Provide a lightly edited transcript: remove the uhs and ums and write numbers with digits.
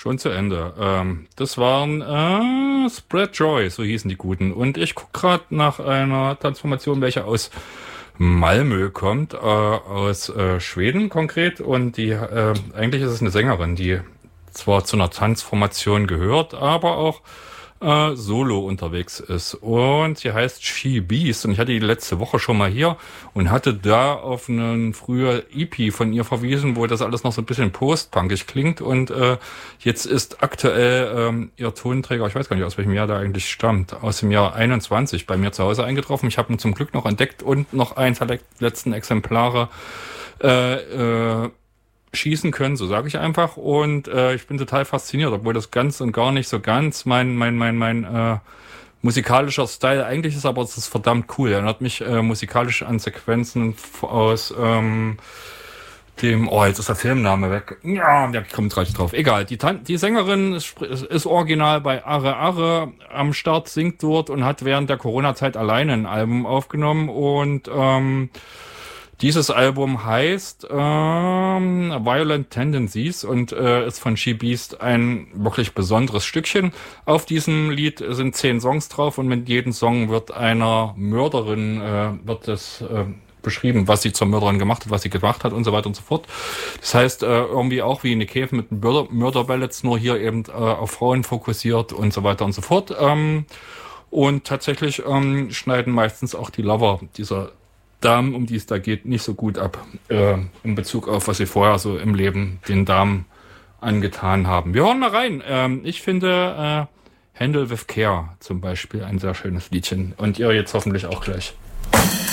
Schon zu Ende. Das waren Spread Joy, so hießen die Guten. Und ich gucke gerade nach einer Transformation, welche aus Malmö kommt, aus Schweden konkret. Und die eigentlich ist es eine Sängerin, die zwar zu einer Tanzformation gehört, aber auch solo unterwegs ist. Und sie heißt She Beast und ich hatte die letzte Woche schon mal hier und hatte da auf einen früher EP von ihr verwiesen, wo das alles noch so ein bisschen postpunkig klingt und jetzt ist aktuell ihr Tonträger, ich weiß gar nicht, aus welchem Jahr der eigentlich stammt, aus dem Jahr 21 bei mir zu Hause eingetroffen. Ich habe ihn zum Glück noch entdeckt und noch eins der letzten Exemplare schießen können, so sage ich einfach. Und ich bin total fasziniert, obwohl das ganz und gar nicht so ganz mein musikalischer Style eigentlich ist, aber es ist verdammt cool. Er erinnert mich musikalisch an Sequenzen aus jetzt ist der Filmname weg. Ja, ich komme gerade nicht drauf. Egal, die Sängerin ist original bei Arre Arre am Start, singt dort und hat während der Corona-Zeit alleine ein Album aufgenommen und dieses Album heißt Violent Tendencies und ist von She Beast ein wirklich besonderes Stückchen. Auf diesem Lied sind 10 Songs drauf und mit jedem Song wird einer Mörderin beschrieben, was sie zur Mörderin gemacht hat, was sie gemacht hat und so weiter und so fort. Das heißt, irgendwie auch wie eine Cave mit Mörderballets, nur hier eben auf Frauen fokussiert und so weiter und so fort. Und tatsächlich schneiden meistens auch die Lover dieser Damen, um die es da geht, nicht so gut ab in Bezug auf, was sie vorher so im Leben den Damen angetan haben. Wir hören mal rein. Ich finde Handle with Care zum Beispiel ein sehr schönes Liedchen und ihr jetzt hoffentlich auch gleich.